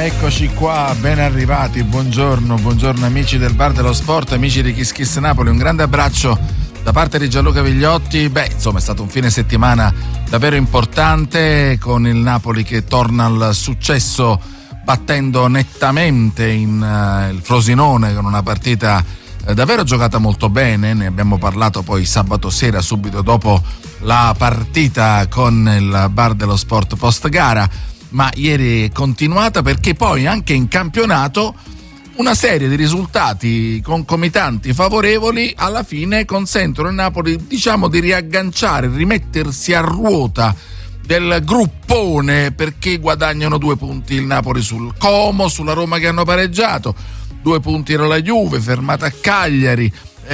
Eccoci qua, ben arrivati, buongiorno amici del Bar dello Sport, amici di Kiss Kiss Napoli, un grande abbraccio da parte di Gianluca Vigliotti. Insomma è stato un fine settimana davvero importante, con il Napoli che torna al successo battendo nettamente il Frosinone con una partita davvero giocata molto bene. Ne abbiamo parlato poi sabato sera, subito dopo la partita con il Bar dello Sport post gara, ma ieri è continuata perché poi anche in campionato una serie di risultati concomitanti favorevoli alla fine consentono al Napoli, diciamo, di riagganciare, rimettersi a ruota del gruppone, perché guadagnano 2 punti il Napoli sul Como, sulla Roma che hanno pareggiato, 2 punti era la Juve fermata a Cagliari,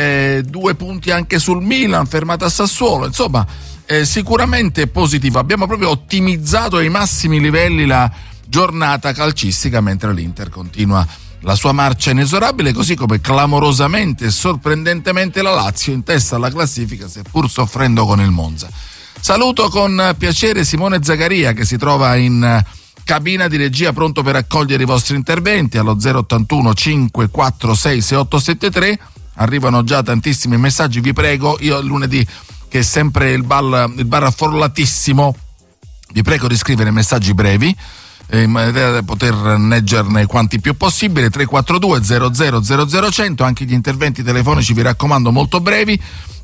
2 punti anche sul Milan fermata a Sassuolo. Insomma, sicuramente positivo. Abbiamo proprio ottimizzato ai massimi livelli la giornata calcistica, mentre l'Inter continua la sua marcia inesorabile, così come clamorosamente e sorprendentemente la Lazio in testa alla classifica, seppur soffrendo con il Monza. Saluto con piacere Simone Zaccaria, che si trova in cabina di regia pronto per accogliere i vostri interventi allo 081 546 6873. Arrivano già tantissimi messaggi, vi prego, io lunedì, che è sempre il bar affollatissimo, vi prego di scrivere messaggi brevi in maniera da poter leggerne quanti più possibile. 342 00 100, anche gli interventi telefonici, vi raccomando, molto brevi.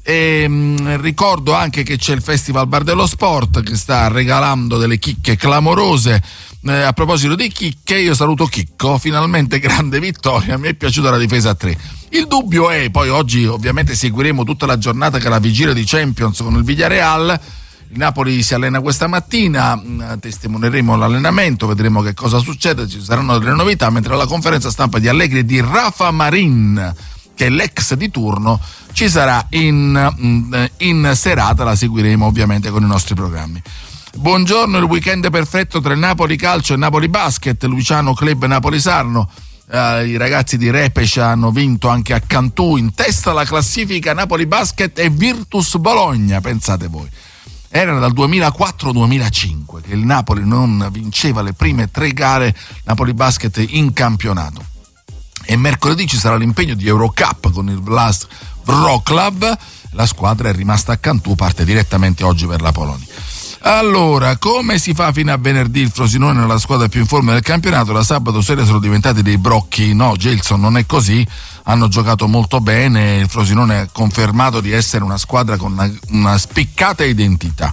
E ricordo anche che c'è il Festival Bar dello Sport che sta regalando delle chicche clamorose. A proposito di chicche, io saluto Chicco, finalmente grande vittoria, mi è piaciuta la difesa a 3. Il dubbio è, poi oggi ovviamente seguiremo tutta la giornata che è la vigilia di Champions con il Villarreal. Il Napoli si allena questa mattina, testimoneremo l'allenamento, vedremo che cosa succede, ci saranno delle novità, mentre alla conferenza stampa di Allegri e di Rafa Marin, che è l'ex di turno, ci sarà in serata, la seguiremo ovviamente con i nostri programmi. Buongiorno, il weekend perfetto tra il Napoli Calcio e Napoli Basket, Luciano Club Napoli Sarno. I ragazzi di Repescia hanno vinto anche a Cantù, in testa alla classifica Napoli Basket e Virtus Bologna, pensate voi. Era dal 2004-2005 che il Napoli non vinceva le prime 3 gare Napoli Basket in campionato. E mercoledì ci sarà l'impegno di Eurocup con il Vlas Wroclaw. La squadra è rimasta a Cantù, parte direttamente oggi per la Polonia. Allora, come si fa fino a venerdì? Il Frosinone è la squadra più in forma del campionato, la sabato sera sono diventati dei brocchi. No, Gelson, non è così, hanno giocato molto bene, il Frosinone ha confermato di essere una squadra con una spiccata identità.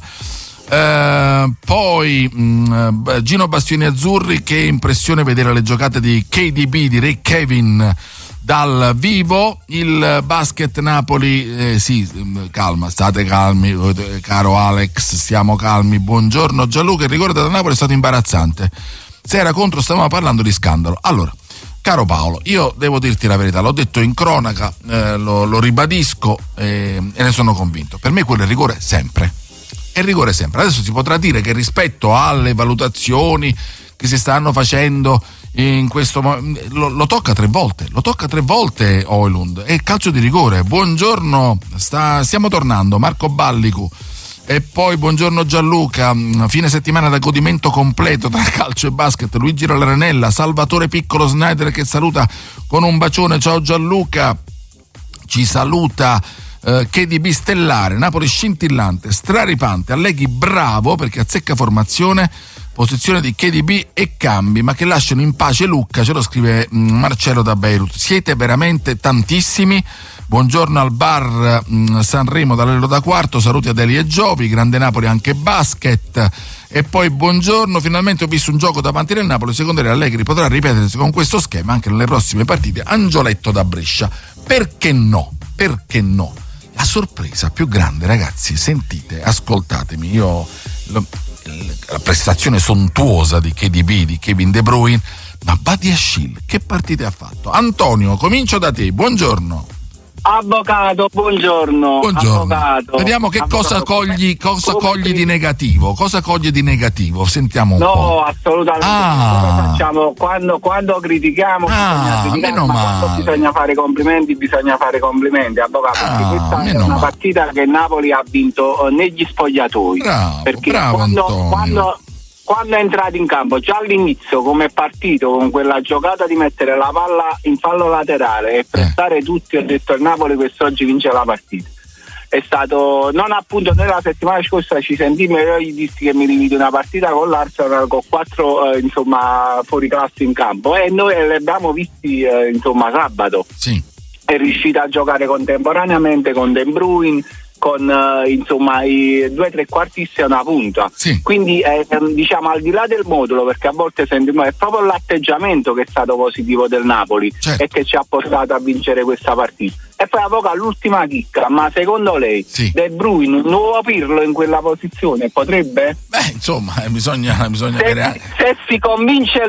Poi Gino Bastioni Azzurri, che impressione vedere le giocate di KDB, di Rick Kevin dal vivo. Il basket Napoli, calma, state calmi, caro Alex, stiamo calmi. Buongiorno Gianluca, il rigore da Napoli è stato imbarazzante, se era contro stavamo parlando di scandalo. Allora, caro Paolo, io devo dirti la verità, l'ho detto in cronaca, lo ribadisco e ne sono convinto, per me quello è rigore sempre. È rigore sempre. Adesso si potrà dire che rispetto alle valutazioni che si stanno facendo in questo lo tocca 3 volte Højlund, è calcio di rigore. Buongiorno, stiamo tornando Marco Ballicu. E poi buongiorno Gianluca, fine settimana da godimento completo tra calcio e basket. Luigi Ranella, Salvatore Piccolo Snyder che saluta con un bacione. Ciao Gianluca, ci saluta KDB stellare, Napoli scintillante, straripante, Allegri bravo perché azzecca formazione, posizione di KDB e cambi, ma che lasciano in pace Lucca, ce lo scrive Marcello da Beirut. Siete veramente tantissimi. Buongiorno al bar Sanremo da Lello da Quarto, saluti a Deli e Giovi, grande Napoli anche basket. E poi buongiorno, finalmente ho visto un gioco davanti del Napoli, secondo lei Allegri potrà ripetersi con questo schema anche nelle prossime partite. Angioletto da Brescia, perché no? La sorpresa più grande, ragazzi, sentite, ascoltatemi, la prestazione sontuosa di KDB, di Kevin De Bruyne, ma Badiashile, che partite ha fatto? Antonio, comincio da te, buongiorno. Avvocato, buongiorno. Avvocato. Vediamo che cosa cogli di negativo. Cosa cogli di negativo? Sentiamo un po'. No, assolutamente. Cosa facciamo quando critichiamo? Meno male. Quando bisogna fare complimenti, avvocato. Perché questa è una partita che Napoli ha vinto negli spogliatoi. Bravo, quando è entrato in campo, già all'inizio, come è partito con quella giocata di mettere la palla in fallo laterale e prestare tutti, ho detto il Napoli quest'oggi vince la partita. È stato, non appunto, noi la settimana scorsa ci sentimmo e io gli dissi che mi dividi una partita con l'Arsenal con 4 fuori classe in campo, e noi li abbiamo visti sabato. Sì. È riuscita a giocare contemporaneamente con De Bruyne, con i 2 trequartisti a una punta. Sì. Quindi diciamo, al di là del modulo, perché a volte sentiamo, è proprio l'atteggiamento che è stato positivo del Napoli, certo, e che ci ha portato a vincere questa partita. E poi a poco all'ultima chicca, ma secondo lei sì, De Bruyne, un nuovo Pirlo in quella posizione potrebbe? Bisogna vedere. Se si convince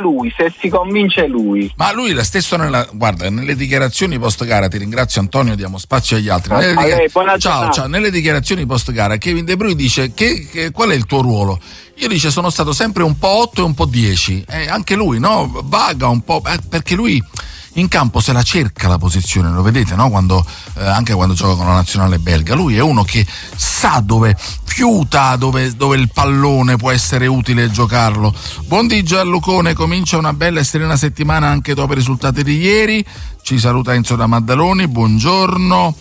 lui. Ma lui la stesso nelle dichiarazioni post gara, ti ringrazio Antonio, diamo spazio agli altri. Ciao, nelle dichiarazioni post gara Kevin De Bruyne dice qual è il tuo ruolo? Io dice sono stato sempre un po' 8 e un po' 10. Anche lui, no? Vaga un po', perché lui in campo se la cerca la posizione, lo vedete, no? Anche quando gioca con la nazionale belga, lui è uno che sa dove fiuta, dove il pallone può essere utile giocarlo. Buondì Gianlucone, comincia una bella e serena settimana anche dopo i risultati di ieri. Ci saluta Enzo da Maddaloni, buongiorno.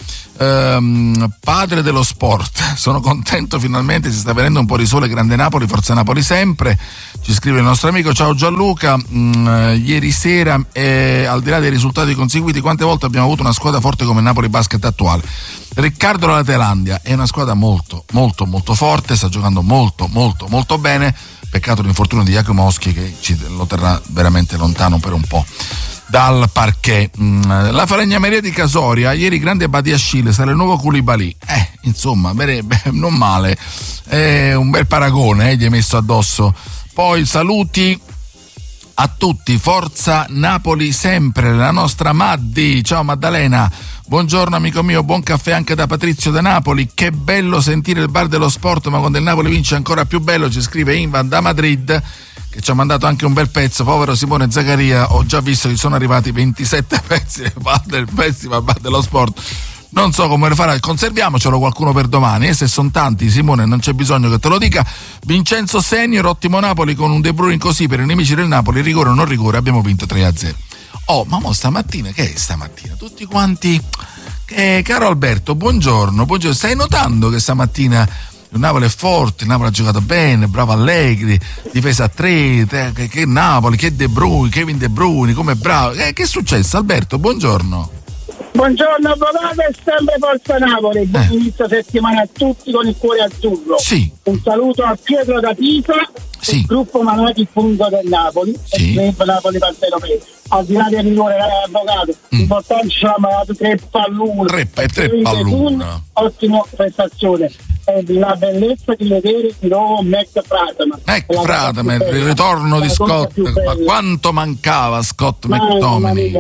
Padre dello sport, sono contento, finalmente si sta venendo un po' di sole, grande Napoli, forza Napoli sempre, ci scrive il nostro amico. Ciao Gianluca, ieri sera al di là dei risultati conseguiti, quante volte abbiamo avuto una squadra forte come Napoli Basket attuale? Riccardo dalla Thailandia, è una squadra molto molto molto forte, sta giocando molto molto molto bene, peccato l'infortunio di Jakubowski che lo terrà veramente lontano per un po' dal parquet. La falegnameria di Casoria, ieri grande Badiashile, sarà il nuovo Koulibaly, insomma non male, un bel paragone gli hai messo addosso. Poi saluti a tutti, forza Napoli sempre, la nostra Maddi, ciao Maddalena, buongiorno amico mio, buon caffè anche da Patrizio da Napoli, che bello sentire il bar dello sport, ma quando il Napoli vince è ancora più bello, ci scrive Invan da Madrid, che ci ha mandato anche un bel pezzo. Povero Simone Zaccaria, ho già visto che sono arrivati 27 pezzi del Festival Bar dello Sport, non so come farà, conserviamocelo qualcuno per domani, e se sono tanti Simone non c'è bisogno che te lo dica. Vincenzo Senior, ottimo Napoli con un De Bruyne così per i nemici del Napoli, rigore o non rigore, abbiamo vinto 3-0. Ma stamattina, che è stamattina? Tutti quanti, caro Alberto, buongiorno, stai notando che stamattina il Napoli è forte, il Napoli ha giocato bene, bravo Allegri, difesa a 3, che Napoli, che De Bruyne, Kevin De Bruyne, come bravo, che è successo Alberto? Buongiorno. Buongiorno avvocato, e sempre forza Napoli, buon inizio settimana a tutti con il cuore azzurro. Sì. Un saluto a Pietro da Pisa, sì, il gruppo Manati Fungo del Napoli, sì, e Napoli Partenopeo. Al di là del rigore, avvocato, l'importante ci ha mandato 3 pallone. 3 pallone. Ottima prestazione. È la bellezza di vedere di nuovo McFradaman, il ritorno di Scott, ma quanto mancava Scott McTominay,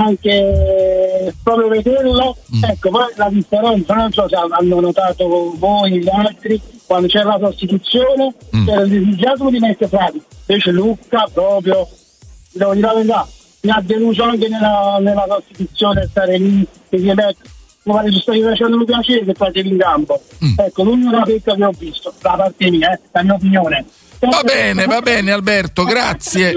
anche proprio vederlo. Ecco, poi la differenza, non so se hanno notato voi gli altri, quando c'era la sostituzione c'era il desiderio di McFradaman, invece Luca proprio, devo dire la verità, mi ha deluso anche nella sostituzione, stare lì e si mette. Ci stai facendo un piacere che fate in campo. Ecco, l'unica pecca che ho visto da parte mia, la mia opinione. Va bene Alberto, grazie,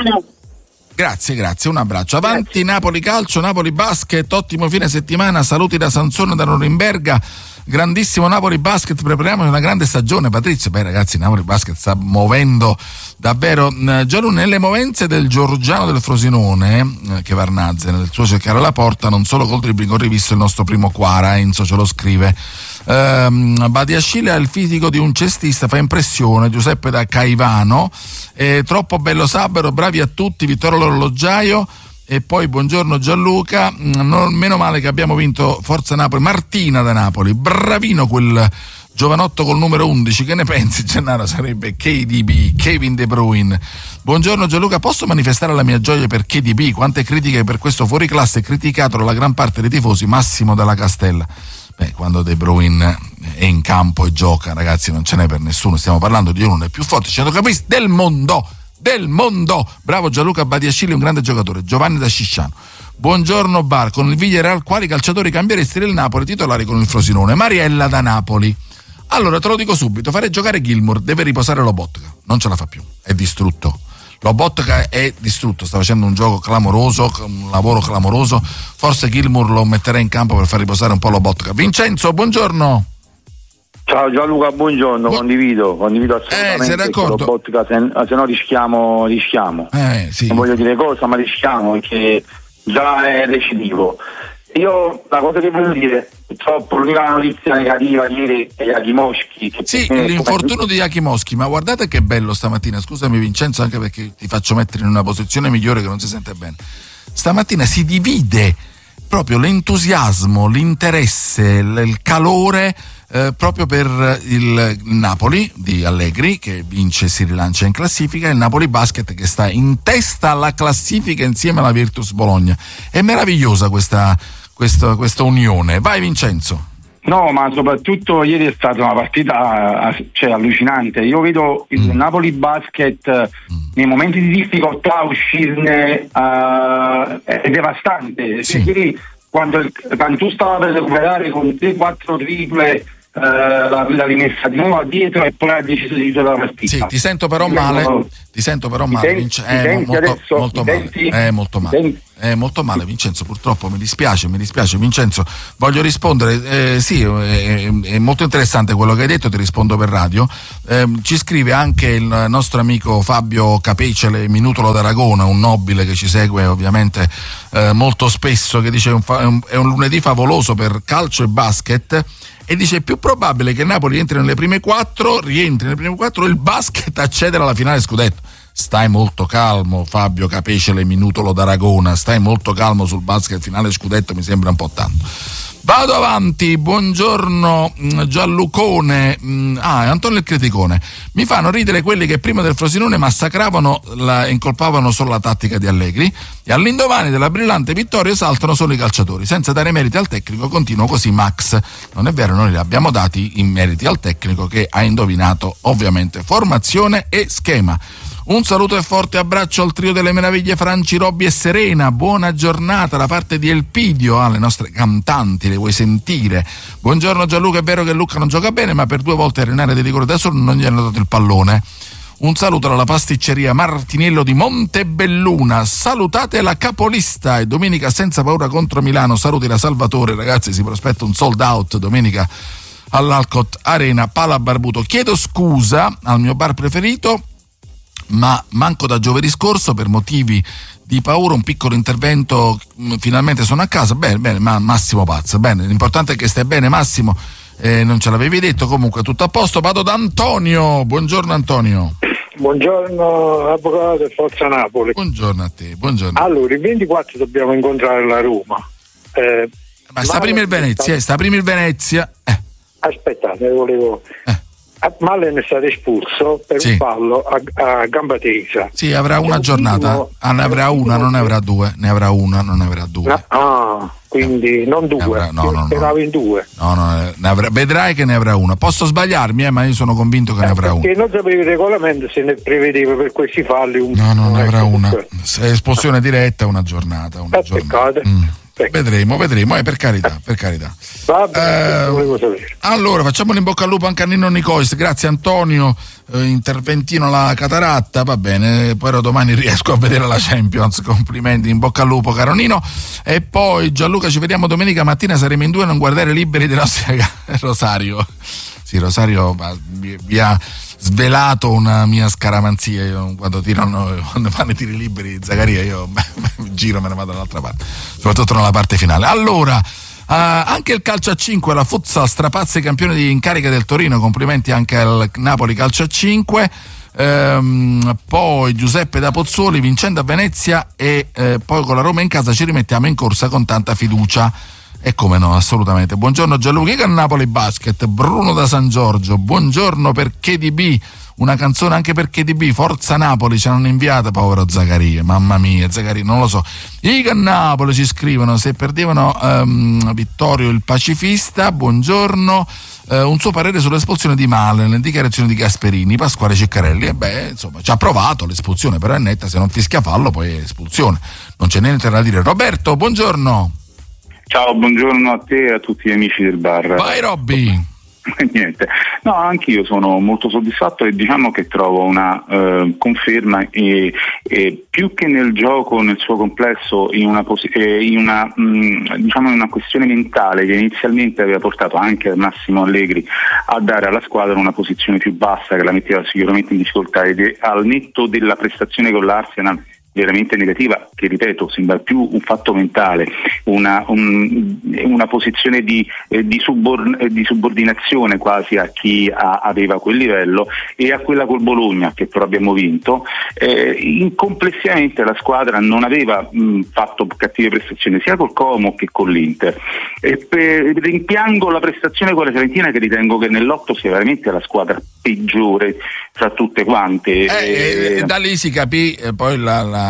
un abbraccio, avanti. Napoli calcio, Napoli basket, ottimo fine settimana, saluti da Sansone da Norimberga, grandissimo Napoli basket, prepariamo una grande stagione. Patrizio, ragazzi, Napoli basket sta muovendo davvero. Giorno, nelle movenze del Giorgiano del Frosinone, che Varnazze nel suo cercare la porta, non solo col dribbling, ho rivisto il nostro primo Quara, Enzo ce lo scrive. Badiashile ha il fisico di un cestista, fa impressione. Giuseppe da Caivano, troppo bello Sabero, bravi a tutti, Vittorio l'orologiaio. E poi buongiorno Gianluca, meno male che abbiamo vinto, forza Napoli. Martina da Napoli, bravino quel giovanotto col numero 11, che ne pensi Gennaro? Sarebbe KDB, Kevin De Bruyne. Buongiorno Gianluca, posso manifestare la mia gioia per KDB? Quante critiche per questo fuoriclasse, criticato dalla gran parte dei tifosi, Massimo dalla Castella. Quando De Bruyne è in campo e gioca, ragazzi, non ce n'è per nessuno, stiamo parlando di uno dei più forti centrocampisti del mondo. Bravo Gianluca Badiashile, un grande giocatore. Giovanni da Scisciano, buongiorno Bar, con il Villarreal quali calciatori cambieresti del Napoli titolari con il Frosinone? Mariella da Napoli, Allora te lo dico subito, fare giocare Gilmour, deve riposare Lobotka, non ce la fa più, è distrutto. Lobotka è distrutto, sta facendo un gioco clamoroso, un lavoro clamoroso, forse Gilmour lo metterà in campo per far riposare un po' Lobotka. Vincenzo, buongiorno. Ciao Gianluca, buongiorno, condivido assolutamente. Sei d'accordo? Lobotka, se no rischiamo. Sì. Non voglio dire cosa, ma rischiamo perché già è recidivo. Io la cosa che voglio dire, purtroppo l'unica notizia negativa ieri è Jakimowski. Sì, l'infortunio di Jakimowski, ma guardate che bello stamattina, scusami Vincenzo, anche perché ti faccio mettere in una posizione migliore che non si sente bene. Stamattina si divide proprio l'entusiasmo, l'interesse, il calore proprio per il Napoli di Allegri che vince e si rilancia in classifica, e il Napoli Basket che sta in testa alla classifica insieme alla Virtus Bologna. È meravigliosa questa unione. Vai Vincenzo. No, ma soprattutto ieri è stata una partita allucinante. Io vedo il Napoli Basket nei momenti di difficoltà uscirne è devastante. Sì. Ieri quando tu stava per recuperare con 3-4 triple l'ha rimessa di nuovo dietro e poi ha deciso di chiudere la partita. Sì, ti sento però male, molto male Vincenzo, purtroppo mi dispiace Vincenzo, voglio rispondere, sì, è molto interessante quello che hai detto, ti rispondo per radio. Ci scrive anche il nostro amico Fabio Capecele, Minutolo d'Aragona, un nobile che ci segue ovviamente molto spesso, che dice è un lunedì favoloso per calcio e basket, e dice è più probabile che il Napoli rientri nelle prime 4 e il basket accedere alla finale scudetto. Stai molto calmo Fabio Capecele, Minutolo d'Aragona, stai molto calmo sul basket finale scudetto, mi sembra un po' tanto. Vado avanti, buongiorno Gianlucone, Antonio il Criticone. Mi fanno ridere quelli che prima del Frosinone massacravano e incolpavano solo la tattica di Allegri, e all'indomani della brillante vittoria esaltano solo i calciatori, senza dare meriti al tecnico. Continua così Max. Non è vero, noi li abbiamo dati i meriti al tecnico, che ha indovinato ovviamente formazione e schema. Un saluto e forte abbraccio al trio delle meraviglie Franci, Robby e Serena. Buona giornata da parte di Elpidio. Le nostre cantanti, le vuoi sentire? Buongiorno Gianluca, è vero che Luca non gioca bene, ma per 2 volte in area di rigore da solo non gli hanno dato il pallone. Un saluto dalla pasticceria Martinello di Montebelluna. Salutate la capolista, e domenica senza paura contro Milano. Saluti da Salvatore, ragazzi, si prospetta un sold out domenica all'Alcott Arena Pala Barbuto. Chiedo scusa al mio bar preferito, ma manco da giovedì scorso per motivi di paura, un piccolo intervento, finalmente sono a casa. Bene, ma Massimo Pazza, bene, l'importante è che stai bene Massimo, non ce l'avevi detto, comunque tutto a posto. Vado da Antonio, buongiorno Antonio. Buongiorno avvocato e Forza Napoli. Buongiorno a te, buongiorno. Allora, il 24 dobbiamo incontrare la Roma. Ma sta prima il Venezia. Aspettate, volevo... Malen è stato espulso per un fallo a gamba tesa. Sì, avrà una giornata. Ne avrà una, non ne avrà due. Ne avrà una, non ne avrà due. Quindi non due. Speravo in 2. Vedrai che ne avrà una. Posso sbagliarmi, ma io sono convinto che ne avrà una. Perché non sapevo il regolamento se ne prevedeva per questi falli No, ne avrà una. Se è espulsione diretta, una giornata. Vedremo, per carità. Volevo sapere. Allora, facciamo in bocca al lupo anche a Nino Nicois. Grazie Antonio, interventino alla cataratta, va bene, però domani riesco a vedere la Champions. Complimenti, in bocca al lupo caro Nino. E poi Gianluca, ci vediamo domenica mattina, saremo in 2 a non guardare Liberi dei nostri Rosario. Sì, Rosario vi ha svelato una mia scaramanzia. Io quando fanno i tiri liberi Zaccaria, io giro, me ne vado dall'altra parte, soprattutto nella parte finale. Allora, anche il calcio a 5, la Futsal strapazza i campioni di in carica del Torino, complimenti anche al Napoli calcio a 5. Poi Giuseppe da Pozzuoli, vincendo a Venezia e poi con la Roma in casa ci rimettiamo in corsa con tanta fiducia. E come no, assolutamente. Buongiorno Gianluca, che Napoli Basket. Bruno da San Giorgio, buongiorno per KDB, una canzone anche per KDB, Forza Napoli, ce l'hanno inviata, povero Zaccaria, mamma mia, Zaccaria, non lo so. I Napoli ci scrivono, se perdevano Vittorio il pacifista, buongiorno. Un suo parere sull'espulsione di Malen, le dichiarazioni di Gasperini, Pasquale Ceccarelli. Insomma, ci ha provato l'espulsione, però è netta, se non fischia fallo poi è espulsione, non c'è niente da dire. Roberto, buongiorno. Ciao, buongiorno a te e a tutti gli amici del bar. Vai Robby. Niente, no, anch'io sono molto soddisfatto e diciamo che trovo una conferma più che nel gioco nel suo complesso in una questione mentale che inizialmente aveva portato anche Massimo Allegri a dare alla squadra una posizione più bassa che la metteva sicuramente in difficoltà, ed al netto della prestazione con l'Arsenal veramente negativa, che ripeto sembra più un fatto mentale, una posizione di subordinazione quasi a chi aveva quel livello, e a quella col Bologna che però abbiamo vinto. Complessivamente la squadra non aveva fatto cattive prestazioni sia col Como che con l'Inter, rimpiango la prestazione con la Fiorentina, che ritengo che nell'8 sia veramente la squadra peggiore fra tutte quante. Da lì si capì poi la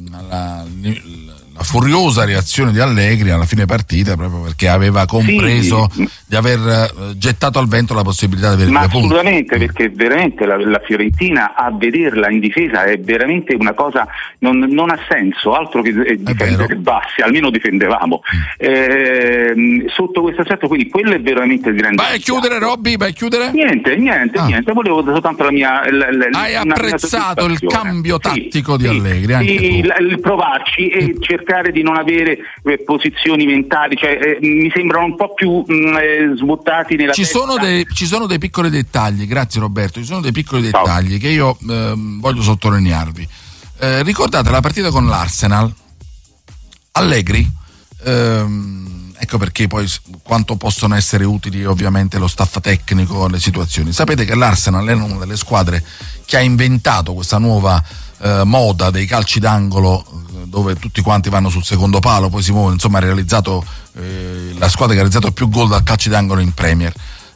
furiosa reazione di Allegri alla fine partita, proprio perché aveva compreso di aver gettato al vento la possibilità di avere due punti. Assolutamente, perché veramente la Fiorentina, a vederla in difesa, è veramente una cosa non ha senso, altro che difendere bassi, almeno difendevamo sotto questo aspetto, quindi quello è veramente il grande. Vai a chiudere, Robby, vai a chiudere? Niente, volevo soltanto la mia hai apprezzato il cambio tattico di Allegri? Il provarci e cercare di non avere posizioni mentali, cioè mi sembrano un po' più svuotati nella ci sono dei piccoli dettagli, grazie Roberto, ci sono dei piccoli dettagli che io voglio sottolinearvi. Ricordate la partita con l'Arsenal? Allegri, ecco perché poi quanto possono essere utili ovviamente lo staff tecnico, le situazioni. Sapete che l'Arsenal è una delle squadre che ha inventato questa nuova moda dei calci d'angolo, dove tutti quanti vanno sul secondo palo, poi si muovono, insomma ha realizzato la squadra che ha realizzato più gol dal calci d'angolo in Premier.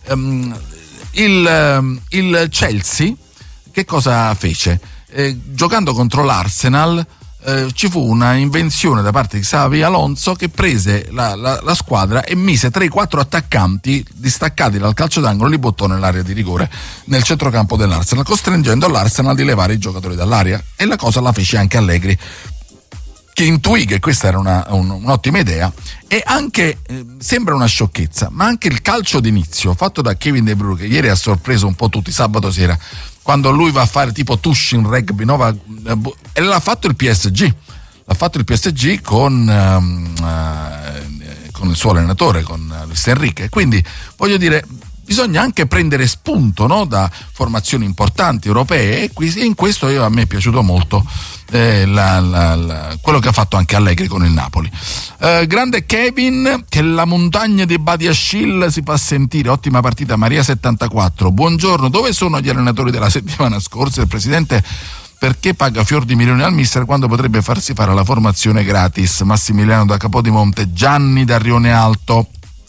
Il Chelsea che cosa fece? Giocando contro l'Arsenal ci fu una invenzione da parte di Xabi Alonso, che prese la squadra e mise 3-4 attaccanti distaccati dal calcio d'angolo, li buttò nell'area di rigore nel centrocampo dell'Arsenal, costringendo l'Arsenal di levare i giocatori dall'area, e la cosa la fece anche Allegri, che intuì che questa era un'ottima idea. E anche sembra una sciocchezza, ma anche il calcio d'inizio fatto da Kevin De Bruyne, che ieri ha sorpreso un po' tutti sabato sera, quando lui va a fare tipo touch in rugby, no? E l'ha fatto il PSG. L'ha fatto il PSG con il suo allenatore, con Luis Enrique. Quindi voglio dire, bisogna anche prendere spunto, no? Da formazioni importanti europee, e in questo a me è piaciuto molto quello che ha fatto anche Allegri con il Napoli. Grande Kevin, che la montagna di Badiashil si fa sentire. Ottima partita, Maria 74. Buongiorno, dove sono gli allenatori della settimana scorsa? Il presidente perché paga fior di milioni al mister quando potrebbe farsi fare la formazione gratis? Massimiliano da Capodimonte. Gianni da Rione Alto.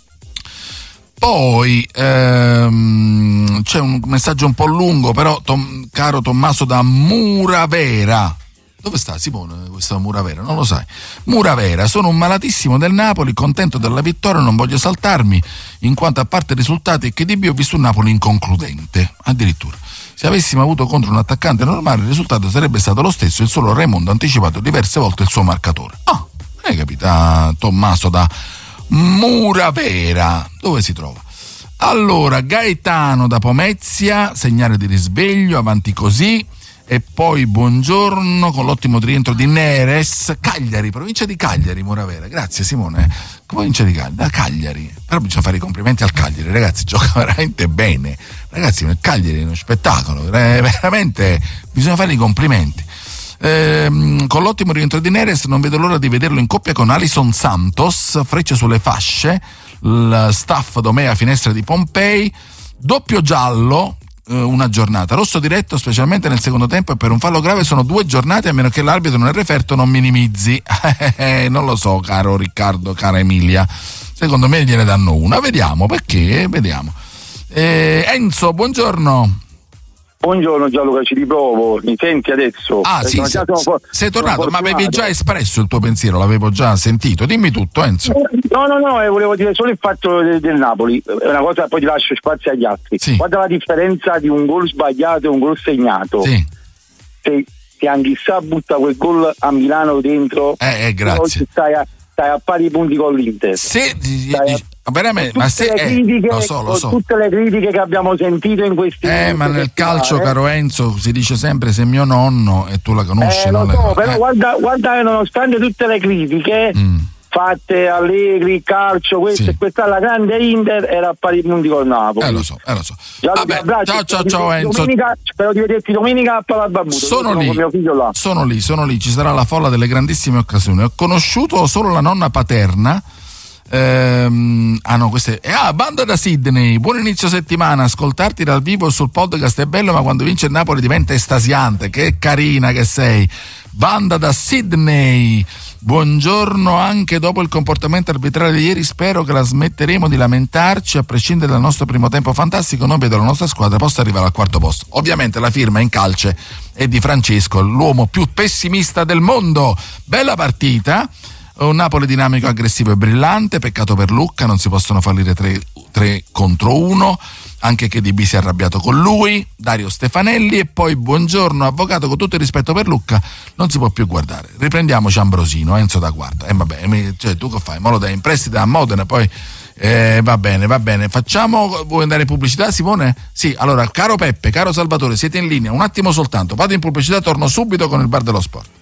Poi c'è un messaggio un po' lungo, però caro Tommaso da Muravera. Dove sta Simone questo Muravera? Non lo sai. Muravera, sono un malatissimo del Napoli, contento della vittoria, non voglio saltarmi, in quanto a parte i risultati e KDB ho visto un Napoli inconcludente. Addirittura, se avessimo avuto contro un attaccante normale il risultato sarebbe stato lo stesso, il solo Raimondo ha anticipato diverse volte il suo marcatore. Hai capito, Tommaso da Muravera, dove si trova? Allora, Gaetano da Pomezia, segnale di risveglio, avanti così. E poi buongiorno, con l'ottimo rientro di Neres, Cagliari, provincia di Cagliari, Muravera. Grazie Simone. Provincia di Cagliari, da Cagliari. Però bisogna fare i complimenti al Cagliari, ragazzi, gioca veramente bene. Ragazzi, il Cagliari è uno spettacolo, veramente bisogna fare i complimenti. Con l'ottimo rientro di Neres non vedo l'ora di vederlo in coppia con Alison Santos, frecce sulle fasce, il staff Domea Finestra di Pompei, doppio giallo, una giornata, rosso diretto specialmente nel secondo tempo, e per un fallo grave sono 2 giornate, a meno che l'arbitro nel referto non minimizzi. Non lo so, caro Riccardo, cara Emilia, secondo me gliene danno una, vediamo perché, vediamo. Enzo, buongiorno. Buongiorno Gianluca, ci riprovo, mi senti adesso? Sì, sei tornato, ma avevi già espresso il tuo pensiero, l'avevo già sentito, dimmi tutto Enzo. No, volevo dire solo il fatto del Napoli, è una cosa, poi ti lascio spazio agli altri. Sì. Guarda la differenza di un gol sbagliato e un gol segnato. Sì. Se Anghissà butta quel gol a Milano dentro, grazie. Stai a pari punti con l'Inter. veramente, ma se lo so. Tutte le critiche che abbiamo sentito in questi ma nel calcio, caro Enzo, si dice sempre sei mio nonno e tu la conosci, lo so, però guarda, nonostante tutte le critiche fatte Allegri, calcio, questa e questa, la grande Inter era a pari punti con Napoli. Lo so. Vabbè, ciao Enzo. Spero di vederti domenica a Pala Barbuto. Sono lì. Mio figlio là. Sono lì, ci sarà la folla delle grandissime occasioni. Ho conosciuto solo la nonna paterna. Banda da Sydney, buon inizio settimana, ascoltarti dal vivo sul podcast è bello, ma quando vince il Napoli diventa estasiante. Che carina che sei, banda da Sydney. Buongiorno, anche dopo il comportamento arbitrale di ieri spero che la smetteremo di lamentarci, a prescindere dal nostro primo tempo fantastico. Non vedo la nostra squadra possa arrivare al quarto posto. Ovviamente la firma in calce è di Francesco, l'uomo più pessimista del mondo. Bella partita, un Napoli dinamico, aggressivo e brillante. Peccato per Lucca, non si possono fallire 3 contro 1, anche che DB si è arrabbiato con lui. Dario Stefanelli. E poi buongiorno avvocato, con tutto il rispetto per Lucca non si può più guardare, riprendiamoci Ambrosino, Enzo da quarta. Tu che fai? Me lo dai in prestito a Modena, poi va bene, facciamo. Vuoi andare in pubblicità, Simone? Sì, allora, caro Peppe, caro Salvatore, siete in linea un attimo soltanto, vado in pubblicità, torno subito con il Bar dello Sport.